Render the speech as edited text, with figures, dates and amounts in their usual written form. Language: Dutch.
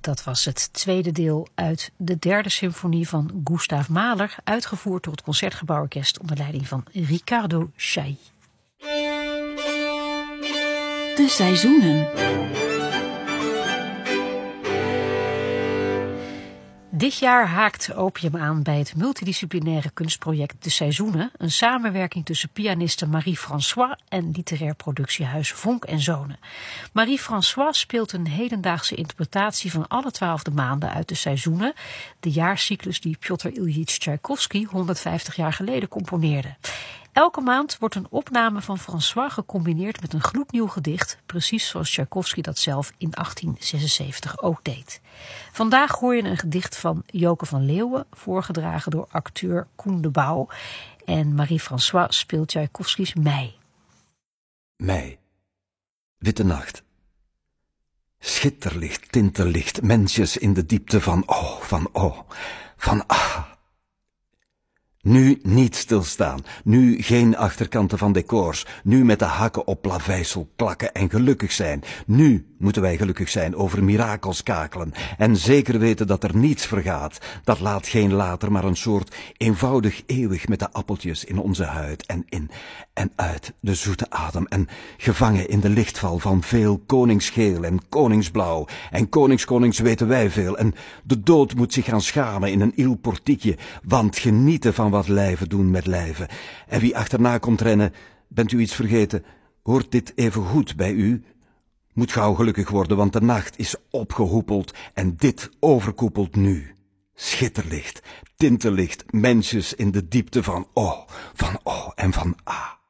Dat was het tweede deel uit de derde symfonie van Gustav Mahler, uitgevoerd door het Concertgebouworkest onder leiding van Riccardo Chailly. De seizoenen. Dit jaar haakt Opium aan bij het multidisciplinaire kunstproject De Seizoenen, een samenwerking tussen pianiste Marie-François en literair productiehuis Vonk en Zonen. Marie-François speelt een hedendaagse interpretatie van alle 12 maanden uit De Seizoenen, de jaarcyclus die Pjotr Iljitj Tchaikovsky 150 jaar geleden componeerde. Elke maand wordt een opname van François gecombineerd met een gloednieuw gedicht, precies zoals Tchaikovsky dat zelf in 1876 ook deed. Vandaag hoor je een gedicht van Joke van Leeuwen, voorgedragen door acteur Koen de Bouw. En Marie-François speelt Tchaikovskys Mei. Mei. Witte nacht. Schitterlicht, tinterlicht, mensjes in de diepte van van ah. Nu niet stilstaan, nu geen achterkanten van decors, nu met de hakken op plaveisel klakken en gelukkig zijn. Nu moeten wij gelukkig zijn, over mirakels kakelen en zeker weten dat er niets vergaat. Dat laat geen later, maar een soort eenvoudig eeuwig met de appeltjes in onze huid en in en uit de zoete adem en gevangen in de lichtval van veel koningsgeel en koningsblauw en konings weten wij veel en de dood moet zich gaan schamen in een il portiekje, want genieten van wat lijven doen met lijven. En wie achterna komt rennen, bent u iets vergeten, hoort dit even goed bij u? Moet gauw gelukkig worden, want de nacht is opgehoepeld en dit overkoepelt nu. Schitterlicht, tinterlicht, mensjes in de diepte van en van ah.